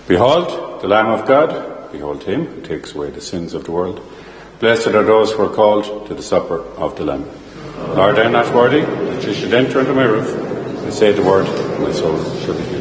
Behold, the Lamb of God, behold him who takes away the sins of the world. Blessed are those who are called to the supper of the Lamb. Lord, I am not worthy that you should enter under my roof and say the word, and my soul shall be healed.